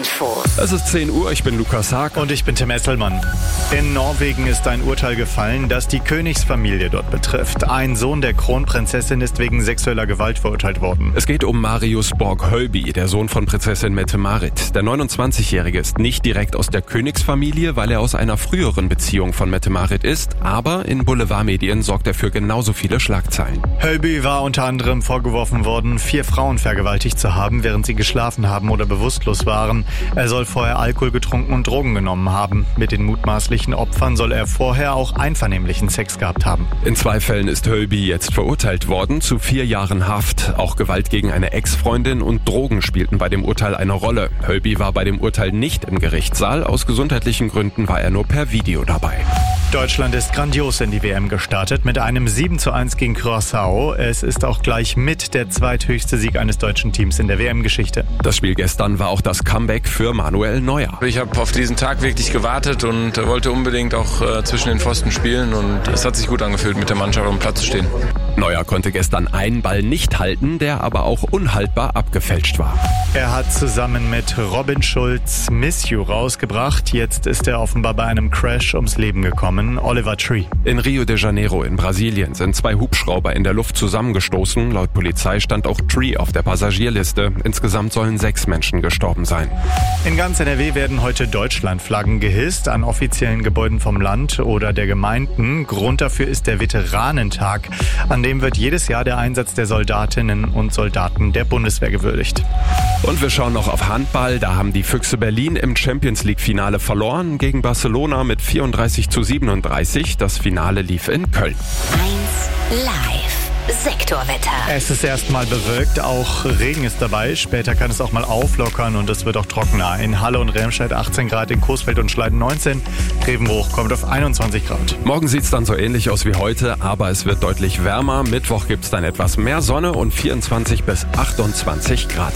Infos. Es ist 10 Uhr, ich bin Lukas Haag. Und ich bin Tim Esselmann. In Norwegen ist ein Urteil gefallen, das die Königsfamilie dort betrifft. Ein Sohn der Kronprinzessin ist wegen sexueller Gewalt verurteilt worden. Es geht um Marius Borg-Hölby, der Sohn von Prinzessin Mette-Marit. Der 29-Jährige ist nicht direkt aus der Königsfamilie, weil er aus einer früheren Beziehung von Mette-Marit ist, aber in Boulevardmedien sorgt er für genauso viele Schlagzeilen. Hölby war unter anderem vorgeworfen worden, 4 Frauen vergewaltigt zu haben, während sie geschlafen haben oder bewusstlos waren. Er soll vorher Alkohol getrunken und Drogen genommen haben. Mit den mutmaßlichen Opfern soll er vorher auch einvernehmlichen Sex gehabt haben. In 2 Fällen ist Hölby jetzt verurteilt worden zu 4 Jahren Haft. Auch Gewalt gegen eine Ex-Freundin und Drogen spielten bei dem Urteil eine Rolle. Hölby war bei dem Urteil nicht im Gerichtssaal. Aus gesundheitlichen Gründen war er nur per Video dabei. Deutschland ist grandios in die WM gestartet mit einem 7:1 gegen Curaçao. Es ist auch gleich mit der zweithöchste Sieg eines deutschen Teams in der WM-Geschichte. Das Spiel gestern war auch das Comeback für Manuel Neuer. Ich habe auf diesen Tag wirklich gewartet und wollte unbedingt auch zwischen den Pfosten spielen und es hat sich gut angefühlt, mit der Mannschaft auf dem Platz zu stehen. Neuer konnte gestern einen Ball nicht halten, der aber auch unhaltbar abgefälscht war. Er hat zusammen mit Robin Schulz Miss You rausgebracht. Jetzt ist er offenbar bei einem Crash ums Leben gekommen. Oliver Tree. In Rio de Janeiro in Brasilien sind 2 Hubschrauber in der Luft zusammengestoßen. Laut Polizei stand auch Tree auf der Passagierliste. Insgesamt sollen 6 Menschen gestorben sein. In ganz NRW werden heute Deutschlandflaggen gehisst an offiziellen Gebäuden vom Land oder der Gemeinden. Grund dafür ist der Veteranentag. An dem wird jedes Jahr der Einsatz der Soldatinnen und Soldaten der Bundeswehr gewürdigt. Und wir schauen noch auf Handball. Da haben die Füchse Berlin im Champions-League-Finale verloren gegen Barcelona mit 34:37. Das Finale lief in Köln. 1 Live. Sektorwetter. Es ist erstmal bewölkt, auch Regen ist dabei. Später kann es auch mal auflockern und es wird auch trockener. In Halle und Remscheid 18 Grad, in Coesfeld und Schleiden 19. Grevenbruch kommt auf 21 Grad. Morgen sieht es dann so ähnlich aus wie heute, aber es wird deutlich wärmer. Mittwoch gibt es dann etwas mehr Sonne und 24 bis 28 Grad.